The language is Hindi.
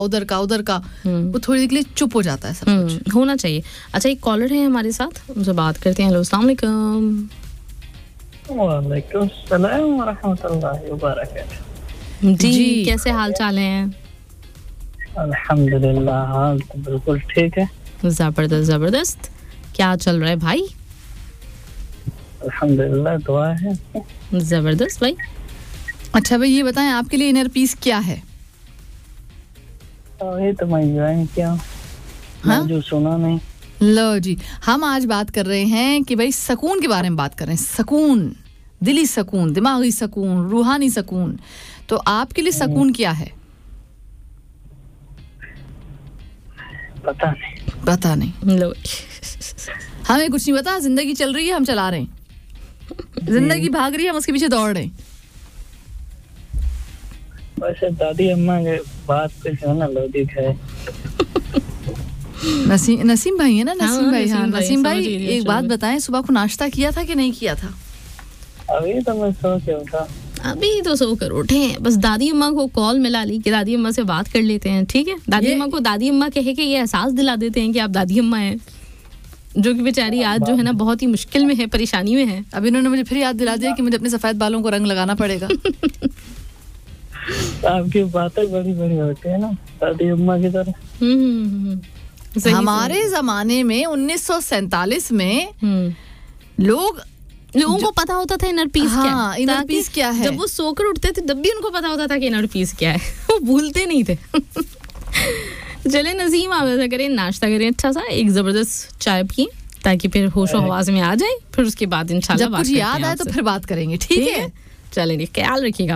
उधर का वो थोड़ी देर के लिए चुप हो जाता है सब कुछ होना चाहिए। अच्छा, एक कॉलर है हमारे साथ, उनसे बात करते हैं। हेलो, अस्सलाम वालेकुम। वालेकुम सलाम व रहमतुल्लाहि व बरकातहू। जी, कैसे हाल चाल हैं? अल्हम्दुलिल्लाह, हाल तो बिल्कुल ठीक है। जबरदस्त। क्या चल रहा है भाई? अल्हम्दुलिल्लाह, दुआ है। जबरदस्त भाई। अच्छा भाई, ये बताएं आपके लिए इनर पीस क्या है? ये तो मैं ज्वाइन किया, हाँ? जो सुना नहीं। लो जी, हम आज बात कर रहे हैं कि भाई सुकून के बारे में बात कर रहे हैं। सुकून, दिली सुकून, दिमागी सुकून, रूहानी सुकून। तो आपके लिए सुकून क्या है? पता नहीं। लो, हमें कुछ नहीं पता। जिंदगी चल रही है, हम चला रहे हैं। जिंदगी भाग रही है, हम उसके पीछे दौड़ रहे हैं। वैसे दादी अम्मा के बात पे जो ना लॉजिक है। नसीम भाई है ना? नसीम भाई, हाँ नसीम भाई, समझ एक बात बताएं, सुबह को नाश्ता किया था कि नहीं किया था? अभी तो मैं सो के उठा। अभी तो सो कर उठे हैं। बस दादी अम्मा को कॉल मिला ली कि दादी अम्मा से बात कर लेते हैं, ठीक है? दादी अम्मा को दादी अम्मा कहे के ये एहसास दिला देते हैं कि आप दादी अम्मा हैं, जो कि बेचारी आज जो है ना बहुत ही मुश्किल में है, परेशानी में है। अब इन्होंने मुझे फिर याद दिला दिया कि मुझे अपने सफेद बालों को रंग लगाना पड़ेगा। आपकी बातें बड़ी बड़ी होती है ना दादी अम्मा की तरह। हमारे जमाने में 1947 में लोगों को पता होता था इनर पीस क्या है। इनर पीस क्या है? जब वो सोकर उठते थे तब भी उनको पता होता था कि इनर पीस क्या है। वो भूलते नहीं थे। चले नसीम, आप ऐसा करें, नाश्ता करें अच्छा सा, एक जबरदस्त चाय पिए ताकि फिर होशो हवास में आ जाए। फिर उसके बाद इंशाल्लाह जब कुछ याद आए तो फिर बात करेंगे, ठीक है? चलें, ख्याल रखिएगा।